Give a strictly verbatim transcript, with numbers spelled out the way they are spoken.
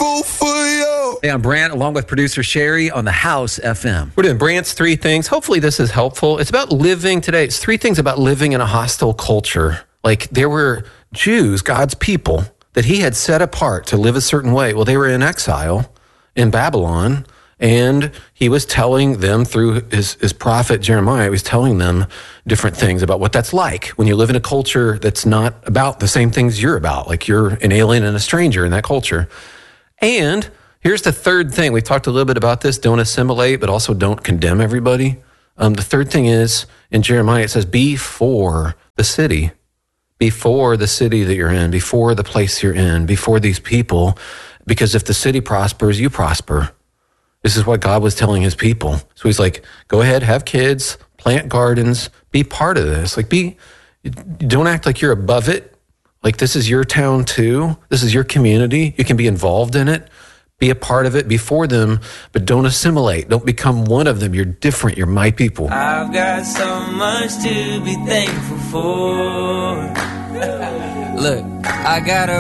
grateful for you. Hey, I'm Brant, along with producer Sherry on the House F M. We're doing Brant's Three Things. Hopefully this is helpful. It's about living today. It's three things about living in a hostile culture. Like there were Jews, God's people, that he had set apart to live a certain way. Well, they were in exile in Babylon, and he was telling them through his, his prophet Jeremiah, he was telling them different things about what that's like when you live in a culture that's not about the same things you're about, like you're an alien and a stranger in that culture. And here's the third thing. We talked a little bit about this. Don't assimilate, but also don't condemn everybody. Um, the third thing is, in Jeremiah, it says, be for the city. Before the city that you're in, before the place you're in, before these people. Because if the city prospers, you prosper. This is what God was telling his people. So he's like, go ahead, have kids, plant gardens, be part of this. Like be, don't act like you're above it. Like this is your town too. This is your community. You can be involved in it. Be a part of it before them, but don't assimilate. Don't become one of them. You're different. You're my people. I've got so much to be thankful for. Look, I got a